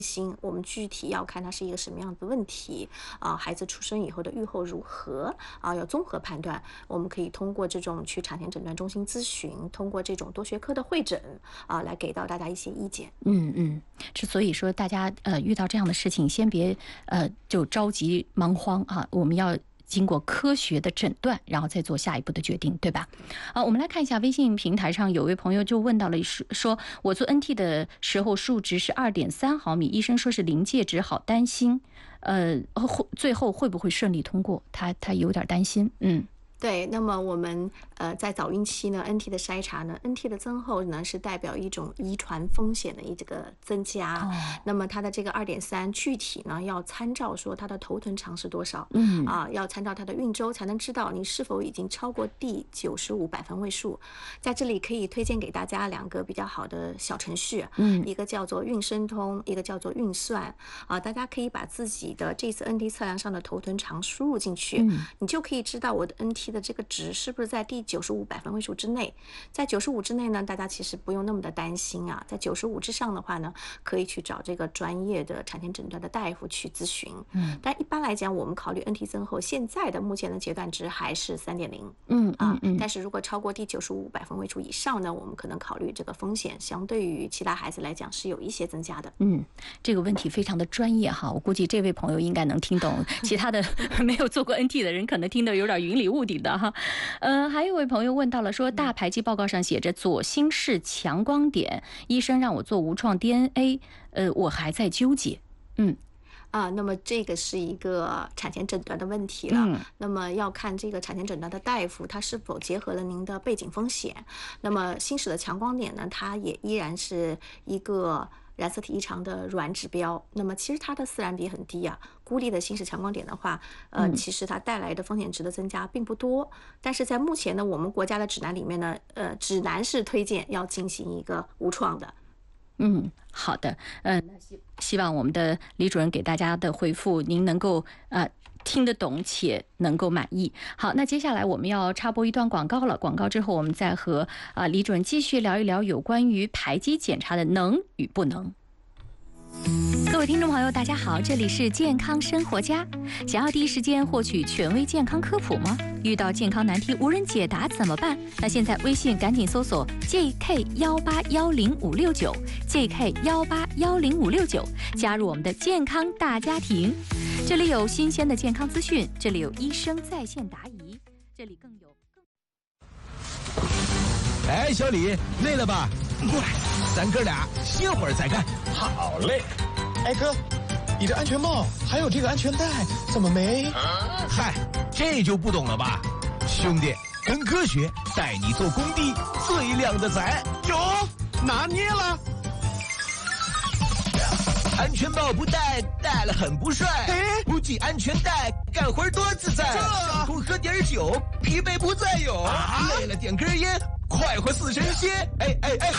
心，我们具体要看它是一个什么样的问题啊，孩子出生以后的预后如何啊，要综合判断。我们可以通过这种去产前诊断中心咨询，通过这种多学科的会诊啊，来给到大家一些意见。 之所以说大家遇到这样的事情，先别就着急忙慌啊，我们要经过科学的诊断，然后再做下一步的决定，对吧？我们来看一下微信平台上有位朋友就问到了，说我做 NT 的时候数值是2.3毫米，医生说是临界值，好担心，最后会不会顺利通过？他有点担心， 对，那么我们在早孕期呢 ，NT 的筛查呢 ，NT 的增厚呢是代表一种遗传风险的这个增加。那么它的这个2.3具体呢要参照说它的头臀长是多少，要参照它的孕周才能知道你是否已经超过第95百分位数。在这里可以推荐给大家2个比较好的小程序，一个叫做孕生通，一个叫做孕算啊，大家可以把自己的这次 NT 测量上的头臀长输入进去，你就可以知道我的 NT 的这个值是不是在第95百分位数之内。在95之内呢，大家其实不用那么的担心啊。在95之上的话呢，可以去找这个专业的产前诊断的大夫去咨询。但一般来讲，我们考虑 NT 增厚，现在的目前的阶段值还是3.0。但是如果超过第95百分位数以上呢，我们可能考虑这个风险相对于其他孩子来讲是有一些增加的。 这个问题非常的专业哈，我估计这位朋友应该能听懂，其他的没有做过 NT 的人可能听得有点云里雾里的哈。还有位朋友问到了，说大排畸报告上写着左心室强光点，医生让我做无创 DNA，我还在纠结。 那么这个是一个产前诊断的问题了。那么要看这个产前诊断的大夫他是否结合了您的背景风险。那么心室的强光点呢，它也依然是一个染色体异常的软指标。那么其实它的自然比很低啊，孤立的心室强光点的话，其实它带来的风险值的增加并不多。但是在目前呢，我们国家的指南里面呢，指南是推荐要进行一个无创的。 好的，那希望我们的李主任给大家的回复您能够听得懂且能够满意。好，那接下来我们要插播一段广告了，广告之后我们再和李主任继续聊一聊有关于排畸检查的能与不能。各位听众朋友大家好，这里是健康生活家。想要第一时间获取权威健康科普吗？遇到健康难题无人解答怎么办？那现在微信赶紧搜索 JK1810569 JK1810569，加入我们的健康大家庭。这里有新鲜的健康资讯，这里有医生在线答疑，这里更有哎，小李，累了吧？过来，咱哥俩歇会儿再干。 好嘞。哎哥，你这安全帽还有这个安全带怎么没？ 嗨，这就不懂了吧？兄弟，跟科学带你做工地最靓的仔。 有，拿捏了。 安全帽不戴，戴了很不帅。不系安全带，干活多自在。想多喝点酒，疲惫不再有。累了点根烟，快活似神仙。哎哎哎，